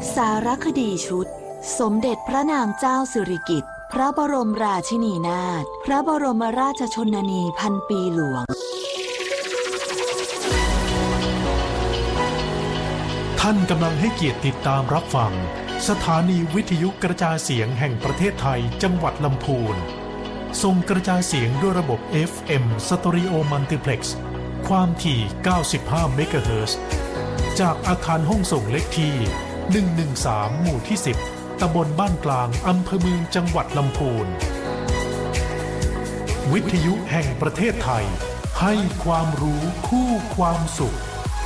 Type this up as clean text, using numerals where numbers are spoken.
สารคดีชุดสมเด็จพระนางเจ้าสิริกิติ์พระบรมราชินีนาถพระบรมราชชนนีพันปีหลวงท่านกำลังให้เกียรติติดตามรับฟังสถานีวิทยุกระจายเสียงแห่งประเทศไทยจังหวัดลำพูนส่งกระจายเสียงด้วยระบบ FM Stereo Multiplex ความถี่ 95 เมกะเฮิรตซ์ จากอาคารห้องส่งเลขที่ 113 หมู่ที่ 10 ตำบลบ้านกลางอำเภอเมืองจังหวัดลำพูนวิทยุแห่งประเทศไทยให้ความรู้คู่ความสุข